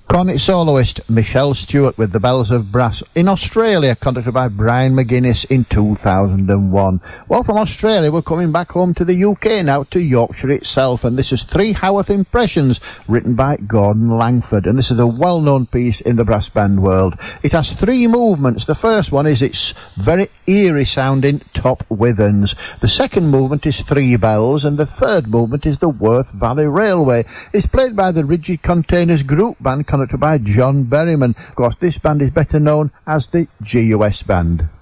Cornet soloist Michelle Stewart with the Bells of Brass in Australia, conducted by Brian McGuinness in 2001. Well, from Australia we're coming back home to the UK now, to Yorkshire itself, and this is Three Haworth Impressions, written by Gordon Langford, and this is a well-known piece in the brass band world. It has three movements. The first one is its very eerie sounding Top Withens. The second movement is Three Bells, and the third movement is the Worth Valley Railway. It's played by the Rigid Containers Group Band, conducted by John Berryman. Of course, this band is better known as the GUS Band.